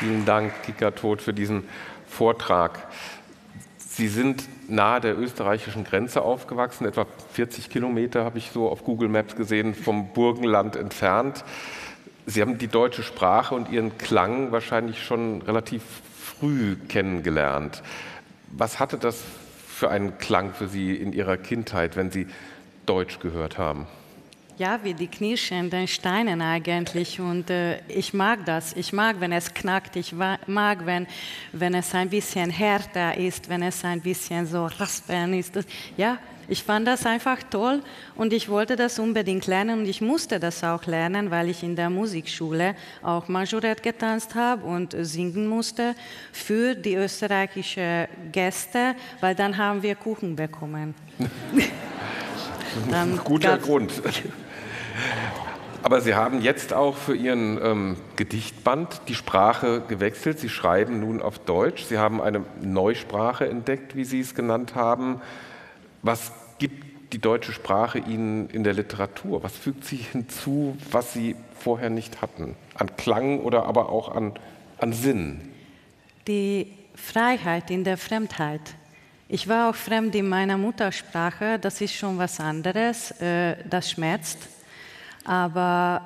Vielen Dank, Kika Todt, für diesen Vortrag. Sie sind nahe der österreichischen Grenze aufgewachsen, etwa 40 Kilometer habe ich so auf Google Maps gesehen, vom Burgenland entfernt. Sie haben die deutsche Sprache und ihren Klang wahrscheinlich schon relativ früh kennengelernt. Was hatte das für einen Klang für Sie in Ihrer Kindheit, wenn Sie Deutsch gehört haben? Ja, wie die knirschenden Steine eigentlich. Und ich mag das. Ich mag, wenn es knackt. Ich mag, wenn es ein bisschen härter ist, wenn es ein bisschen so raspeln ist. Ja, ich fand das einfach toll und ich wollte das unbedingt lernen und ich musste das auch lernen, weil ich in der Musikschule auch Majorette getanzt habe und singen musste für die österreichischen Gäste, weil dann haben wir Kuchen bekommen. Guter Grund. Aber Sie haben jetzt auch für Ihren Gedichtband die Sprache gewechselt. Sie schreiben nun auf Deutsch. Sie haben eine Neusprache entdeckt, wie Sie es genannt haben. Was gibt die deutsche Sprache Ihnen in der Literatur? Was fügt sie hinzu, was Sie vorher nicht hatten? An Klang oder aber auch an Sinn? Die Freiheit in der Fremdheit. Ich war auch fremd in meiner Muttersprache, das ist schon was anderes, das schmerzt. Aber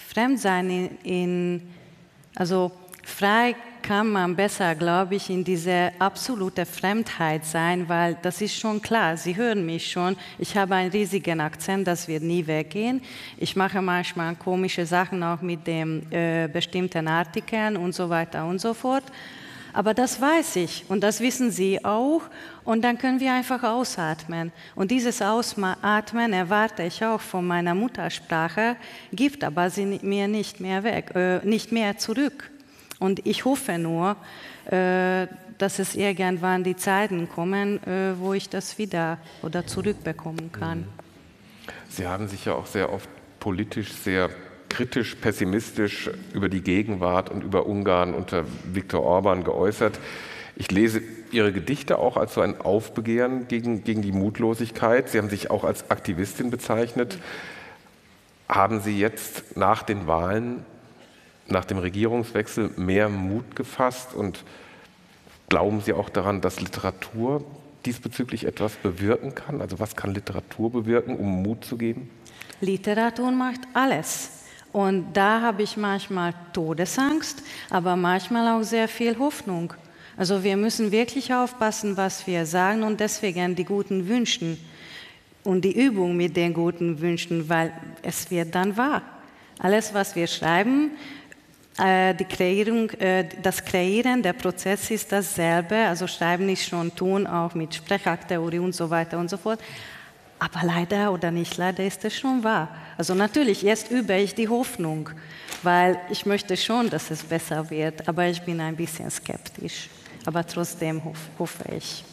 Fremdsein also frei kann man besser, glaube ich, in diese absolute Fremdheit sein, weil das ist schon klar, Sie hören mich schon, ich habe einen riesigen Akzent, das wird nie weggehen. Ich mache manchmal komische Sachen auch mit den bestimmten Artikeln und so weiter und so fort. Aber das weiß ich und das wissen Sie auch und dann können wir einfach ausatmen. Und dieses Ausatmen erwarte ich auch von meiner Muttersprache, gibt aber sie mir nicht mehr zurück. Und ich hoffe nur, dass es irgendwann die Zeiten kommen, wo ich das wieder oder zurückbekommen kann. Sie haben sich ja auch sehr oft politisch sehr kritisch, pessimistisch über die Gegenwart und über Ungarn unter Viktor Orban geäußert. Ich lese Ihre Gedichte auch als so ein Aufbegehren gegen die Mutlosigkeit. Sie haben sich auch als Aktivistin bezeichnet. Haben Sie jetzt nach den Wahlen, nach dem Regierungswechsel mehr Mut gefasst und glauben Sie auch daran, dass Literatur diesbezüglich etwas bewirken kann? Also was kann Literatur bewirken, um Mut zu geben? Literatur macht alles. Und da habe ich manchmal Todesangst, aber manchmal auch sehr viel Hoffnung. Also wir müssen wirklich aufpassen, was wir sagen und deswegen die guten Wünschen und die Übung mit den guten Wünschen, weil es wird dann wahr. Alles, was wir schreiben, das Kreieren, der Prozess ist dasselbe, also Schreiben ist schon tun, auch mit Sprachtheorie und so weiter und so fort. Aber leider oder nicht leider ist es schon wahr. Also natürlich, jetzt übe ich die Hoffnung, weil ich möchte schon, dass es besser wird, aber ich bin ein bisschen skeptisch. Aber trotzdem hoffe ich.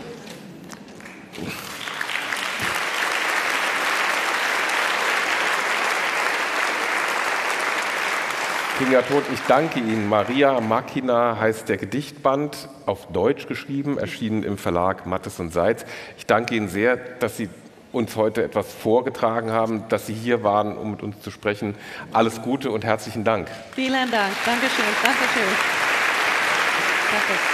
Kika Todt, ich danke Ihnen. Maria Machina heißt der Gedichtband, auf Deutsch geschrieben, erschienen im Verlag Mattes und Seitz. Ich danke Ihnen sehr, dass Sie uns heute etwas vorgetragen haben, dass Sie hier waren, um mit uns zu sprechen. Alles Gute und herzlichen Dank. Vielen Dank. Dankeschön. Dankeschön. Danke.